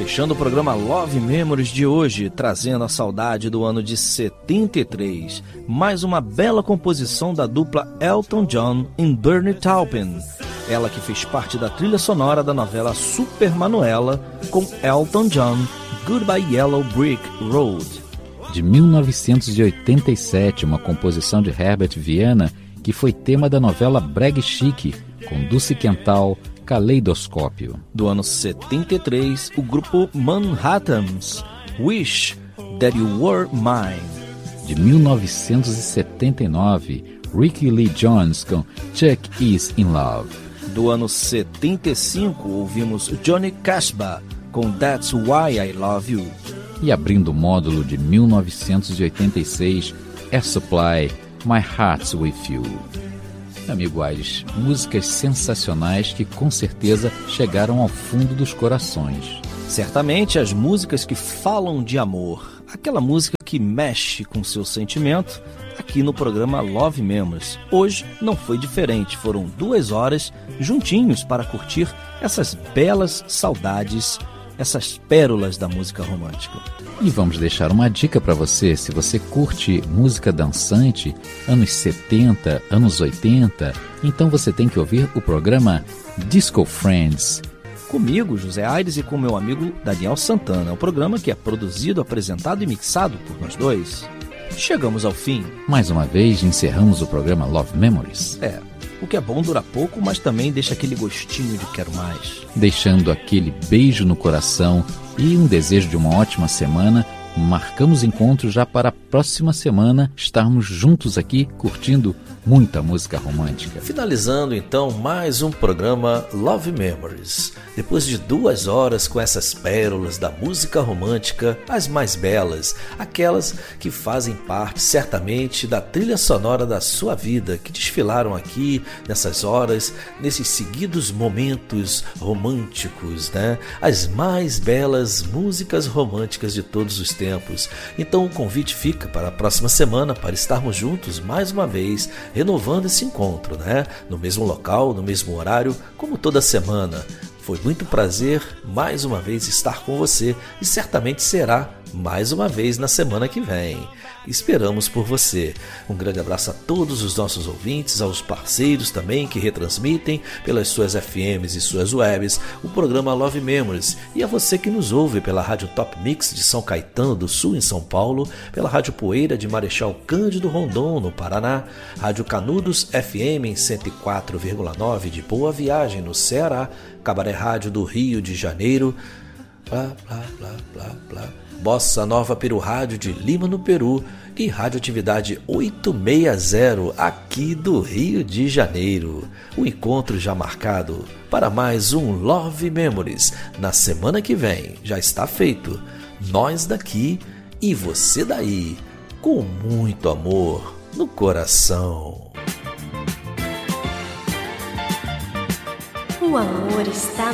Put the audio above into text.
Fechando o programa Love Memories de hoje, trazendo a saudade do ano de 73. Mais uma bela composição da dupla Elton John e Bernie Taupin. Ela que fez parte da trilha sonora da novela Super Manuela, com Elton John, Goodbye Yellow Brick Road. De 1987, uma composição de Herbert Viana, que foi tema da novela Brega Chique, com Dulce Quental, Caleidoscópio. Do ano 73, o grupo Manhattans, Wish That You Were Mine. De 1979, Ricky Lee Jones com Chuck Is In Love. Do ano 75, ouvimos Johnny Cashba com That's Why I Love You. E abrindo o módulo de 1986, Air Supply, My Heart's With You. Meu amigo Aires, músicas sensacionais que com certeza chegaram ao fundo dos corações. Certamente as músicas que falam de amor, aquela música que mexe com seu sentimento, aqui no programa Love Memories. Hoje não foi diferente, foram 2 horas juntinhos para curtir essas belas saudades, essas pérolas da música romântica. E vamos deixar uma dica para você, se você curte música dançante, anos 70, anos 80, então você tem que ouvir o programa Disco Friends. Comigo, José Aires, e com meu amigo Daniel Santana. É um programa que é produzido, apresentado e mixado por nós dois. Chegamos ao fim. Mais uma vez, encerramos o programa Love Memories. O que é bom dura pouco, mas também deixa aquele gostinho de quero mais. Deixando aquele beijo no coração e um desejo de uma ótima semana, marcamos encontro já para a próxima semana estarmos juntos aqui curtindo muita música romântica. Finalizando então mais um programa Love Memories. Depois de 2 horas com essas pérolas da música romântica, as mais belas, aquelas que fazem parte certamente da trilha sonora da sua vida, que desfilaram aqui nessas horas, nesses seguidos momentos românticos, né? As mais belas músicas românticas de todos os tempos. Então o convite fica para a próxima semana para estarmos juntos mais uma vez, renovando esse encontro, né? No mesmo local, no mesmo horário, como toda semana. Foi muito prazer mais uma vez estar com você e certamente será mais uma vez na semana que vem. Esperamos por você. Um grande abraço a todos os nossos ouvintes, aos parceiros também que retransmitem pelas suas FMs e suas webs o programa Love Memories, e a você que nos ouve pela Rádio Top Mix de São Caetano do Sul, em São Paulo, pela Rádio Poeira de Marechal Cândido Rondon, no Paraná, Rádio Canudos FM em 104,9 de Boa Viagem, no Ceará, Cabaré Rádio do Rio de Janeiro, Bossa Nova Peru Rádio de Lima, no Peru, e Radioatividade 860 aqui do Rio de Janeiro. O encontro já marcado para mais um Love Memories na semana que vem. Já está feito. Nós daqui e você daí, com muito amor no coração. O amor está